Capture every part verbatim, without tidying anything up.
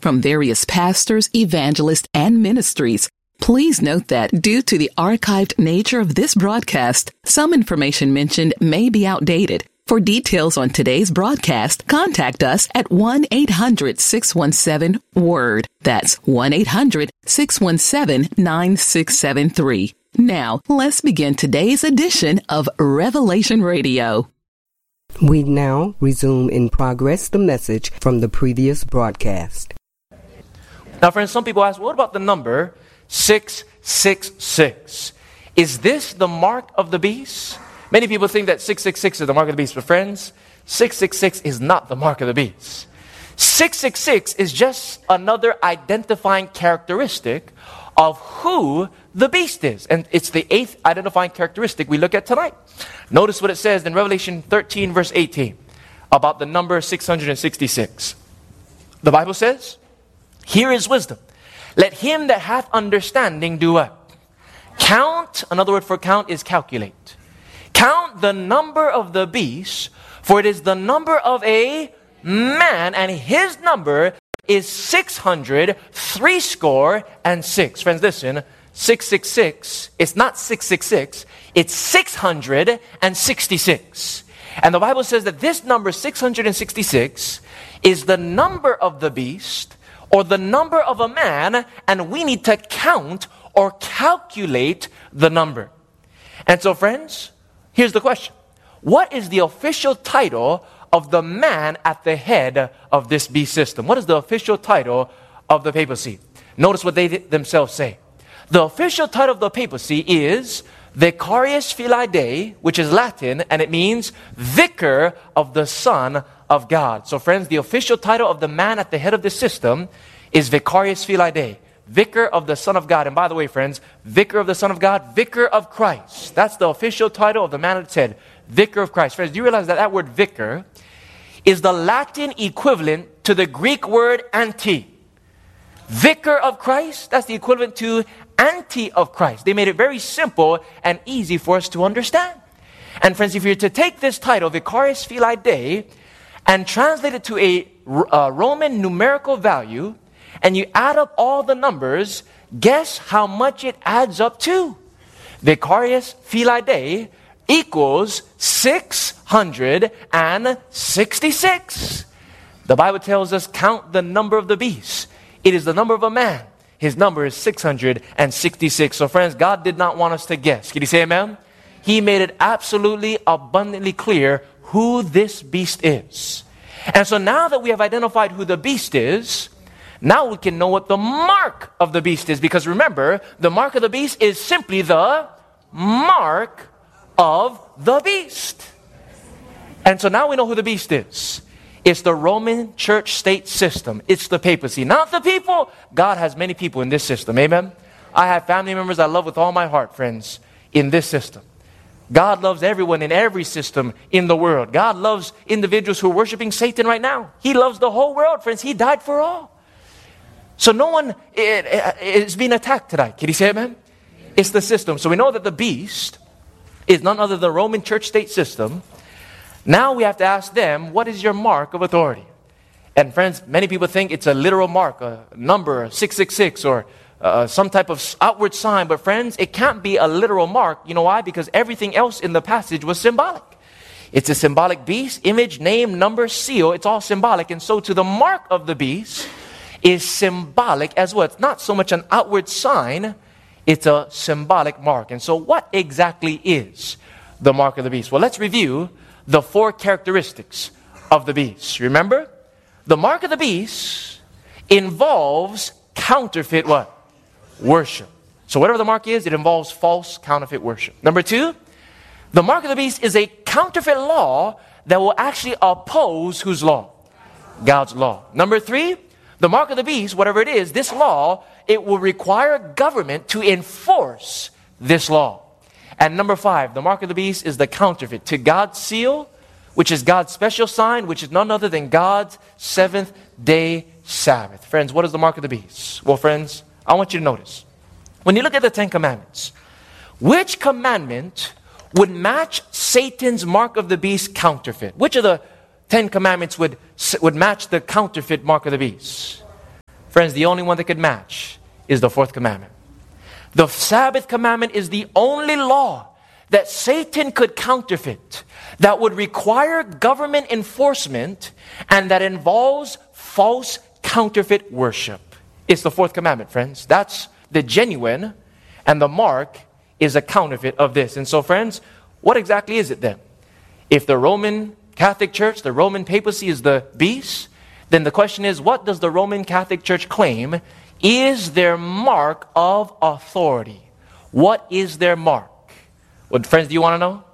from various pastors, evangelists, and ministries. Please note that due to the archived nature of this broadcast, some information mentioned may be outdated. For details on today's broadcast, contact us at one eight hundred six one seven WORD. That's one eight hundred six one seven nine six seven three. Now, let's begin today's edition of Revelation Radio. We now resume in progress the message from the previous broadcast. Now, friends, some people ask, what about the number six six six? Is this the mark of the beast? Many people think that six six six is the mark of the beast, but friends, six six six is not the mark of the beast. six six six is just another identifying characteristic of who the beast is. And it's the eighth identifying characteristic we look at tonight. Notice what it says in Revelation thirteen, verse eighteen, about the number six hundred sixty-six. The Bible says, "Here is wisdom. Let him that hath understanding do what? Count," another word for count is calculate. "Count the number of the beast, for it is the number of a man, and his number is six hundred three score and six." Friends, listen, six six six, it's not six six six, it's six hundred sixty-six. And the Bible says that this number six hundred sixty-six is the number of the beast, or the number of a man, and we need to count or calculate the number. And so, friends, here's the question. What is the official title of the man at the head of this beast system? What is the official title of the papacy? Notice what they themselves say. The official title of the papacy is Vicarius Filii Dei, which is Latin, and it means Vicar of the Son of God. So friends, the official title of the man at the head of this system is Vicarius Filii Dei, Vicar of the Son of God. And by the way, friends, Vicar of the Son of God, Vicar of Christ. That's the official title of the man at its head, Vicar of Christ. Friends, do you realize that that word vicar is the Latin equivalent to the Greek word anti? Vicar of Christ, that's the equivalent to anti of Christ. They made it very simple and easy for us to understand. And friends, if you're to take this title, Vicarius Filii Dei, and translate it to a uh, Roman numerical value, and you add up all the numbers, guess how much it adds up to? Vicarius Filii Dei equals six hundred sixty-six. The Bible tells us, count the number of the beast. It is the number of a man. His number is six hundred sixty-six. So friends, God did not want us to guess. Can you say amen? He made it absolutely abundantly clear who this beast is. And so now that we have identified who the beast is, now we can know what the mark of the beast is. Because remember, the mark of the beast is simply the mark of the beast. And so now we know who the beast is. It's the Roman church state system. It's the papacy, not the people. God has many people in this system. Amen. I have family members I love with all my heart, friends, in this system. God loves everyone in every system in the world. God loves individuals who are worshiping Satan right now. He loves the whole world, friends. He died for all. So no one is being attacked tonight. Can you say amen? It's the system. So we know that the beast is none other than the Roman church state system. Now we have to ask them, what is your mark of authority? And friends, many people think it's a literal mark, a number, six six six, or uh, some type of outward sign. But friends, it can't be a literal mark. You know why? Because everything else in the passage was symbolic. It's a symbolic beast, image, name, number, seal. It's all symbolic. And so to the mark of the beast is symbolic as well. It's not so much an outward sign. It's a symbolic mark. And so what exactly is the mark of the beast? Well, let's review the four characteristics of the beast. Remember, the mark of the beast involves counterfeit what? Worship. So whatever the mark is, it involves false counterfeit worship. Number two, the mark of the beast is a counterfeit law that will actually oppose whose law? God's law. Number three, the mark of the beast, whatever it is, this law, it will require government to enforce this law. And number five, the mark of the beast is the counterfeit to God's seal, which is God's special sign, which is none other than God's seventh day Sabbath. Friends, what is the mark of the beast? Well, friends, I want you to notice. When you look at the Ten Commandments, which commandment would match Satan's mark of the beast counterfeit? Which of the Ten Commandments would, would match the counterfeit mark of the beast? Friends, the only one that could match is the fourth commandment. The Sabbath commandment is the only law that Satan could counterfeit, that would require government enforcement, and that involves false counterfeit worship. It's the fourth commandment, friends. That's the genuine, and the mark is a counterfeit of this. And so, friends, what exactly is it then? If the Roman Catholic Church, the Roman papacy is the beast, then the question is, what does the Roman Catholic Church claim is their mark of authority? What is their mark? Well, friends, do you want to know?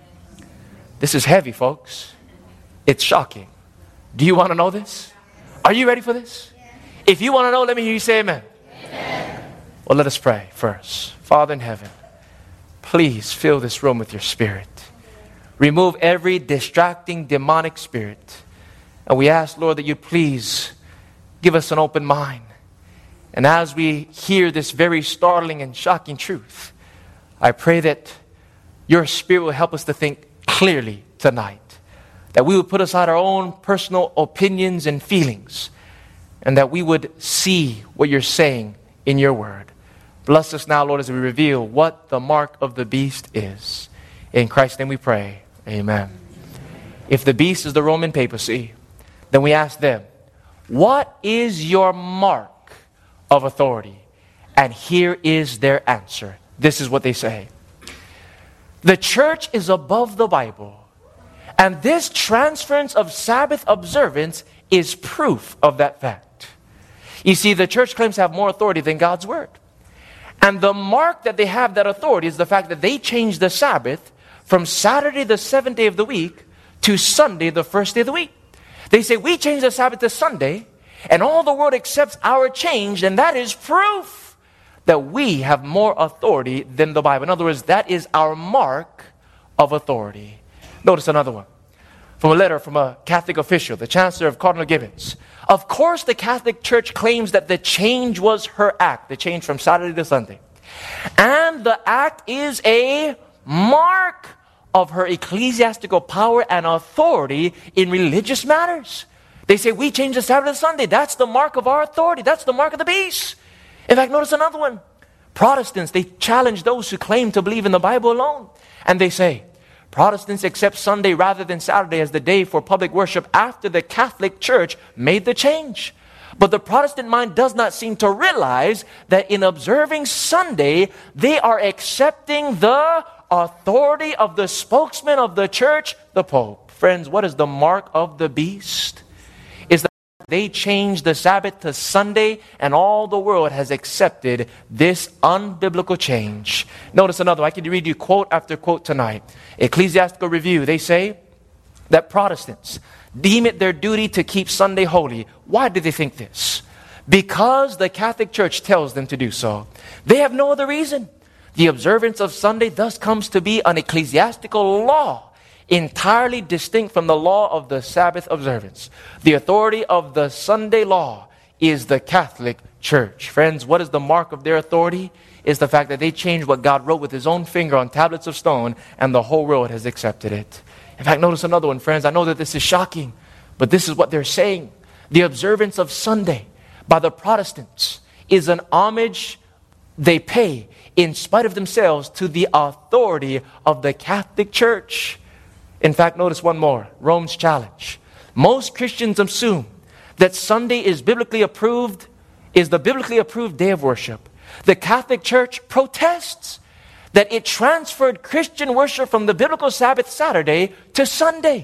This is heavy, folks. It's shocking. Do you want to know this? Are you ready for this? If you want to know, let me hear you say amen. Amen. Well, let us pray first. Father in heaven, please fill this room with your Spirit. Remove every distracting demonic spirit. And we ask, Lord, that you please give us an open mind. And as we hear this very startling and shocking truth, I pray that your Spirit will help us to think clearly tonight. That we would put aside our own personal opinions and feelings. And that we would see what you're saying in your word. Bless us now, Lord, as we reveal what the mark of the beast is. In Christ's name we pray. Amen. If the beast is the Roman papacy, then we ask them, what is your mark of authority? And here is their answer. This is what they say. The church is above the Bible. And this transference of Sabbath observance is proof of that fact. You see, the church claims to have more authority than God's word. And the mark that they have that authority is the fact that they changed the Sabbath from Saturday, the seventh day of the week, to Sunday, the first day of the week. They say, we change the Sabbath to Sunday, and all the world accepts our change, and that is proof that we have more authority than the Bible. In other words, that is our mark of authority. Notice another one. From a letter from a Catholic official, the Chancellor of Cardinal Gibbons. Of course, the Catholic Church claims that the change was her act, the change from Saturday to Sunday. And the act is a mark of her ecclesiastical power and authority in religious matters. They say, we change the Sabbath to Sunday. That's the mark of our authority. That's the mark of the beast. In fact, notice another one. Protestants, they challenge those who claim to believe in the Bible alone. And they say, Protestants accept Sunday rather than Saturday as the day for public worship after the Catholic Church made the change. But the Protestant mind does not seem to realize that in observing Sunday, they are accepting the authority of the spokesman of the church, the Pope. Friends, what is the mark of the beast? Is that they changed the Sabbath to Sunday, and all the world has accepted this unbiblical change. Notice another. I can read you quote after quote tonight. Ecclesiastical Review, they say that Protestants deem it their duty to keep Sunday holy. Why do they think this? Because the Catholic Church tells them to do so. They have no other reason. The observance of Sunday thus comes to be an ecclesiastical law, entirely distinct from the law of the Sabbath observance. The authority of the Sunday law is the Catholic Church. Friends, what is the mark of their authority? Is the fact that they changed what God wrote with his own finger on tablets of stone, and the whole world has accepted it. In fact, notice another one, friends. I know that this is shocking, but this is what they're saying. The observance of Sunday by the Protestants is an homage they pay in spite of themselves to the authority of the Catholic Church. In fact, notice one more. Rome's challenge. Most Christians assume that Sunday is biblically approved, is the biblically approved day of worship. The Catholic Church protests that it transferred Christian worship from the biblical Sabbath Saturday to Sunday.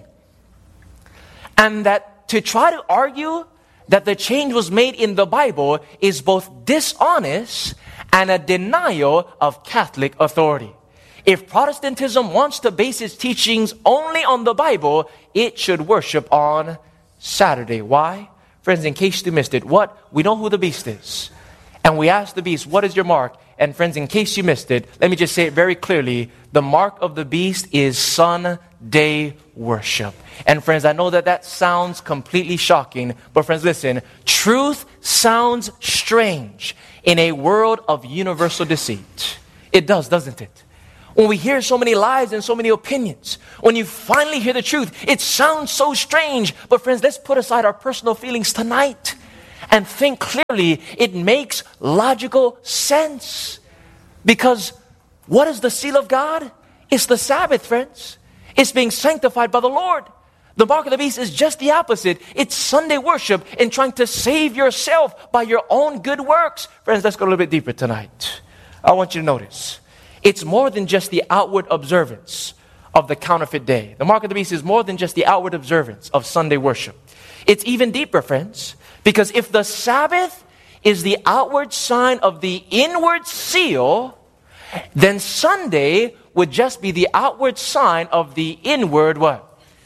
And that to try to argue that the change was made in the Bible is both dishonest and a denial of Catholic authority. If Protestantism wants to base its teachings only on the Bible, it should worship on Saturday. Why? Friends, in case you missed it, what? We know who the beast is. And we ask the beast, what is your mark? And friends, in case you missed it, let me just say it very clearly. The mark of the beast is Sunday worship. And friends, I know that that sounds completely shocking. But friends, listen. Truth sounds strange in a world of universal deceit. It does, doesn't it? When we hear so many lies and so many opinions, when you finally hear the truth, it sounds so strange. But friends, let's put aside our personal feelings tonight and think clearly, it makes logical sense. Because what is the seal of God? It's the Sabbath, friends. It's being sanctified by the Lord. The mark of the beast is just the opposite. It's Sunday worship in trying to save yourself by your own good works. Friends, let's go a little bit deeper tonight. I want you to notice, it's more than just the outward observance of the counterfeit day. The mark of the beast is more than just the outward observance of Sunday worship. It's even deeper, friends, because if the Sabbath is the outward sign of the inward seal, then Sunday would just be the outward sign of the inward what?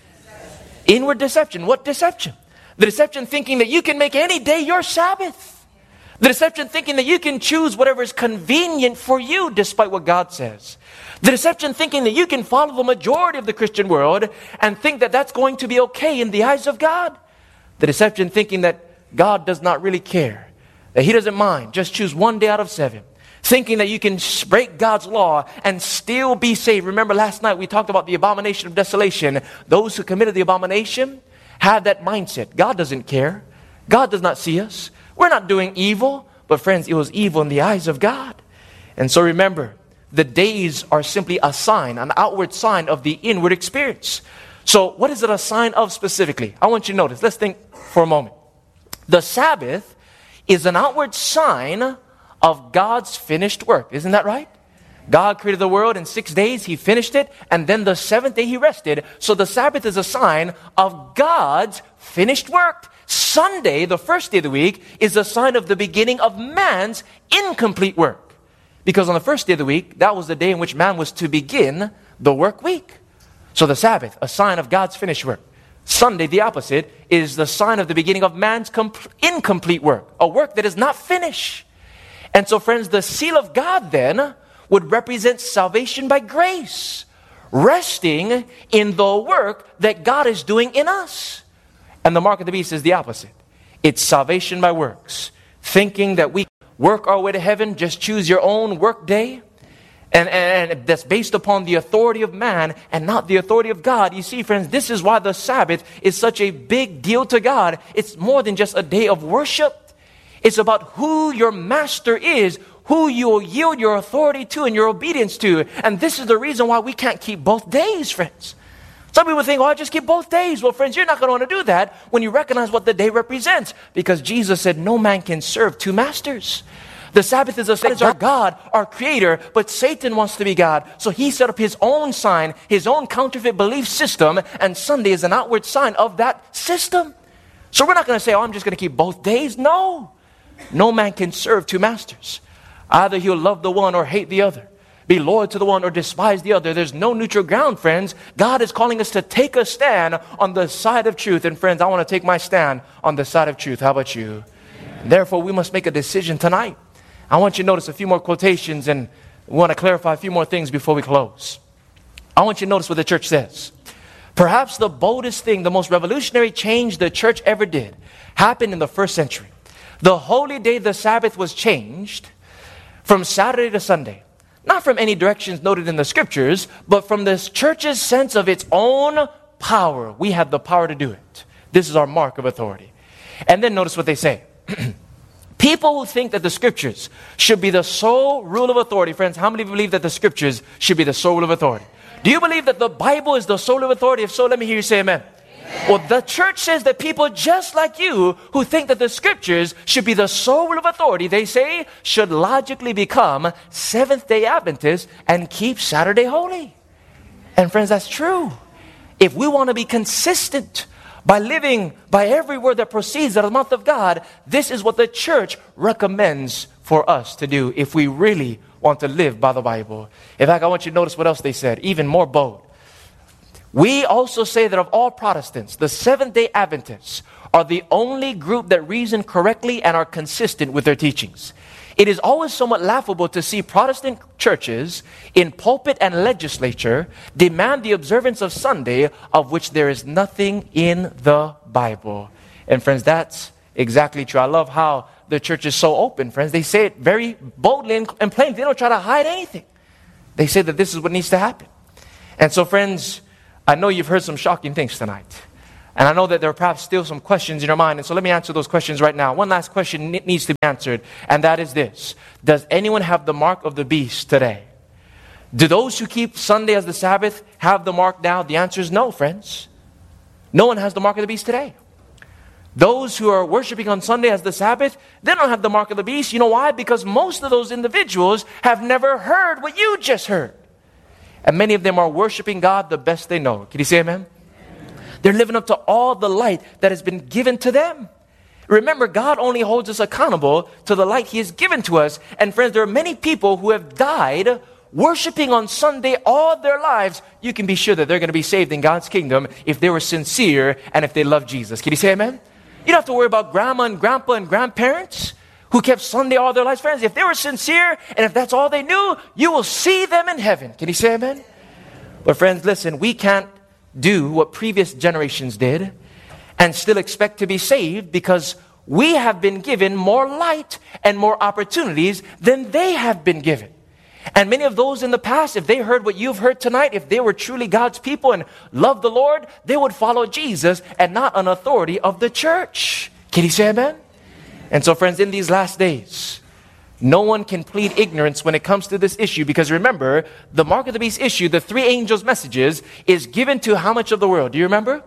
Inward deception. What deception? The deception thinking that you can make any day your Sabbath. The deception thinking that you can choose whatever is convenient for you despite what God says. The deception thinking that you can follow the majority of the Christian world and think that that's going to be okay in the eyes of God. The deception thinking that God does not really care, that He doesn't mind. Just choose one day out of seven. Thinking that you can break God's law and still be saved. Remember last night we talked about the abomination of desolation. Those who committed the abomination have that mindset. God doesn't care. God does not see us. We're not doing evil. But friends, it was evil in the eyes of God. And so remember, the days are simply a sign, an outward sign of the inward experience. So what is it a sign of specifically? I want you to notice. Let's think for a moment. The Sabbath is an outward sign of God's finished work. Isn't that right? God created the world in six days. He finished it. And then the seventh day He rested. So the Sabbath is a sign of God's finished work. Sunday, the first day of the week, is a sign of the beginning of man's incomplete work. Because on the first day of the week, that was the day in which man was to begin the work week. So the Sabbath, a sign of God's finished work. Sunday, the opposite, is the sign of the beginning of man's compl- incomplete work. A work that is not finished. And so, friends, the seal of God then would represent salvation by grace, resting in the work that God is doing in us. And the mark of the beast is the opposite. It's salvation by works, thinking that we work our way to heaven, just choose your own work day, and, and that's based upon the authority of man and not the authority of God. You see, friends, this is why the Sabbath is such a big deal to God. It's more than just a day of worship. It's about who your master is, who you will yield your authority to and your obedience to. And this is the reason why we can't keep both days, friends. Some people think, oh, I just keep both days. Well, friends, you're not going to want to do that when you recognize what the day represents. Because Jesus said, no man can serve two masters. The Sabbath is a sign of our God, our Creator, but Satan wants to be God. So he set up his own sign, his own counterfeit belief system, and Sunday is an outward sign of that system. So we're not going to say, oh, I'm just going to keep both days. No. No man can serve two masters. Either he'll love the one or hate the other. Be loyal to the one or despise the other. There's no neutral ground, friends. God is calling us to take a stand on the side of truth. And friends, I want to take my stand on the side of truth. How about you? Therefore, we must make a decision tonight. I want you to notice a few more quotations and we want to clarify a few more things before we close. I want you to notice what the church says. Perhaps the boldest thing, the most revolutionary change the church ever did happened in the first century. The holy day, the Sabbath, was changed from Saturday to Sunday. Not from any directions noted in the scriptures, but from the church's sense of its own power. We have the power to do it. This is our mark of authority. And then notice what they say. People who think that the scriptures should be the sole rule of authority. Friends, how many believe that the scriptures should be the sole rule of authority? Do you believe that the Bible is the sole rule of authority? If so, let me hear you say amen. Well, the church says that people just like you who think that the scriptures should be the sole rule of authority, they say, should logically become Seventh-day Adventists and keep Saturday holy. And friends, that's true. If we want to be consistent by living by every word that proceeds out of the mouth of God, this is what the church recommends for us to do if we really want to live by the Bible. In fact, I want you to notice what else they said, even more bold. We also say that of all Protestants, the Seventh-day Adventists are the only group that reason correctly and are consistent with their teachings. It is always somewhat laughable to see Protestant churches in pulpit and legislature demand the observance of Sunday, of which there is nothing in the Bible. And friends, that's exactly true. I love how the church is so open, friends. They say it very boldly and plainly. They don't try to hide anything. They say that this is what needs to happen. And so, friends, I know you've heard some shocking things tonight. And I know that there are perhaps still some questions in your mind, and so let me answer those questions right now. One last question needs to be answered, and that is this. Does anyone have the mark of the beast today? Do those who keep Sunday as the Sabbath have the mark now? The answer is no, friends. No one has the mark of the beast today. Those who are worshiping on Sunday as the Sabbath, they don't have the mark of the beast. You know why? Because most of those individuals have never heard what you just heard. And many of them are worshiping God the best they know. Can you say amen? They're living up to all the light that has been given to them. Remember, God only holds us accountable to the light He has given to us. And friends, there are many people who have died worshiping on Sunday all their lives. You can be sure that they're going to be saved in God's kingdom if they were sincere and if they love Jesus. Can you say amen? You don't have to worry about grandma and grandpa and grandparents who kept Sunday all their lives. Friends, if they were sincere and if that's all they knew, you will see them in heaven. Can you say amen? But friends, listen, we can't do what previous generations did and still expect to be saved, because we have been given more light and more opportunities than they have been given. And many of those in the past, if they heard what you've heard tonight, if they were truly God's people and loved the Lord, they would follow Jesus and not an authority of the church. Can you say amen? And so friends, in these last days, no one can plead ignorance when it comes to this issue, because remember, the mark of the beast issue, the three angels' messages, is given to how much of the world? Do you remember?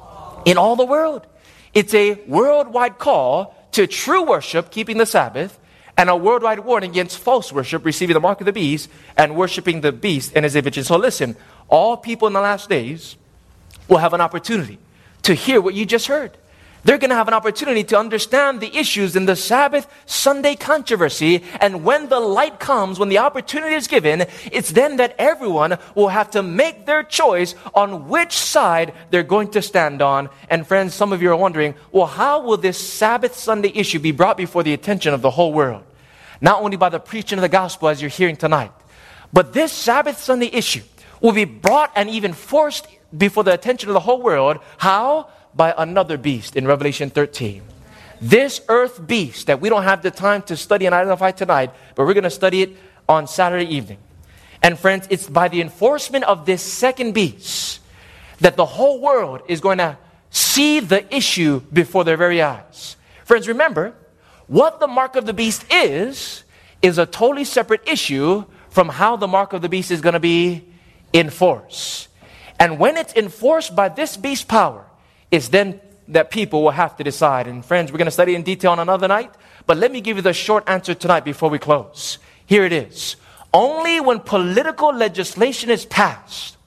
In all the world. It's a worldwide call to true worship, keeping the Sabbath, and a worldwide warning against false worship, receiving the mark of the beast, and worshiping the beast and his image. And so listen, all people in the last days will have an opportunity to hear what you just heard. They're going to have an opportunity to understand the issues in the Sabbath Sunday controversy. And when the light comes, when the opportunity is given, it's then that everyone will have to make their choice on which side they're going to stand on. And friends, some of you are wondering, well, how will this Sabbath Sunday issue be brought before the attention of the whole world? Not only by the preaching of the gospel as you're hearing tonight, but this Sabbath Sunday issue will be brought and even forced before the attention of the whole world. How? By another beast in Revelation thirteen. This earth beast that we don't have the time to study and identify tonight, but we're going to study it on Saturday evening. And friends, it's by the enforcement of this second beast that the whole world is going to see the issue before their very eyes. Friends, remember, what the mark of the beast is, is a totally separate issue from how the mark of the beast is going to be enforced. And when it's enforced by this beast power, it's then that people will have to decide. And friends, we're going to study in detail on another night, but let me give you the short answer tonight before we close. Here it is. Only when political legislation is passed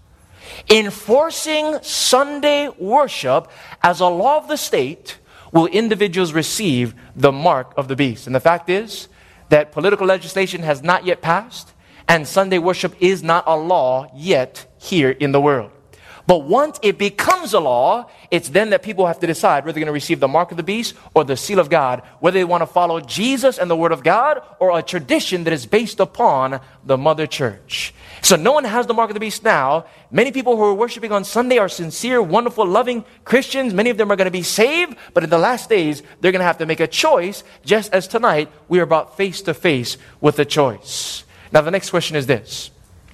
enforcing Sunday worship as a law of the state will individuals receive the mark of the beast. And the fact is that political legislation has not yet passed, and Sunday worship is not a law yet here in the world. But once it becomes a law, it's then that people have to decide whether they're going to receive the mark of the beast or the seal of God, whether they want to follow Jesus and the Word of God or a tradition that is based upon the mother church. So no one has the mark of the beast now. Many people who are worshiping on Sunday are sincere, wonderful, loving Christians. Many of them are going to be saved, but in the last days, they're going to have to make a choice, just as tonight we are brought face to face with a choice. Now the next question is this.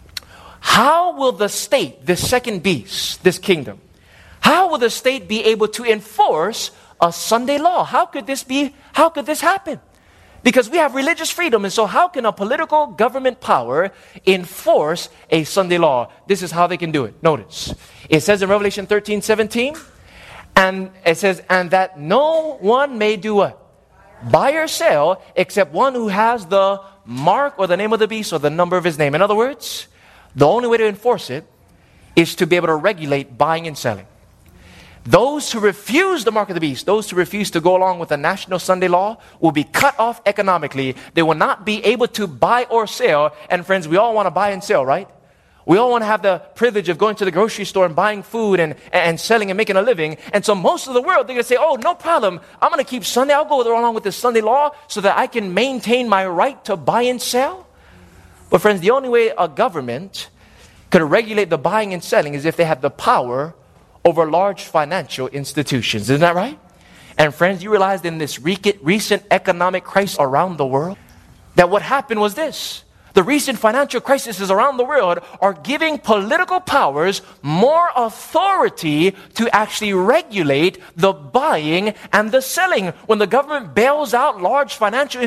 How will the state, this second beast, this kingdom, how will the state be able to enforce a Sunday law? How could this be, how could this happen? Because we have religious freedom, and so how can a political government power enforce a Sunday law? This is how they can do it. Notice, it says in Revelation thirteen seventeen, and it says, and that no one may do what? Buy or sell, except one who has the mark or the name of the beast or the number of his name. In other words, the only way to enforce it is to be able to regulate buying and selling. Those who refuse the mark of the beast, those who refuse to go along with the national Sunday law, will be cut off economically. They will not be able to buy or sell. And friends, we all want to buy and sell, right? We all want to have the privilege of going to the grocery store and buying food and, and selling and making a living. And so most of the world, they're going to say, oh, no problem. I'm going to keep Sunday. I'll go along with the Sunday law so that I can maintain my right to buy and sell. But friends, the only way a government could regulate the buying and selling is if they have the power over large financial institutions. Isn't that right? And friends, you realize in this recent economic crisis around the world that what happened was this. The recent financial crises around the world are giving political powers more authority to actually regulate the buying and the selling. When the government bails out large financial